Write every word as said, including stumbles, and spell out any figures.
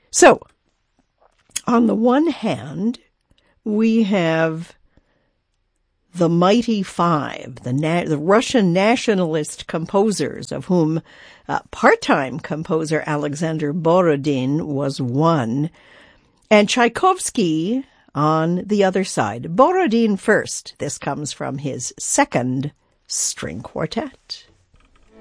So, on the one hand, we have the Mighty Five, the, na- the Russian nationalist composers, of whom uh, part-time composer Alexander Borodin was one, and Tchaikovsky on the other side. Borodin first. This comes from his second string quartet.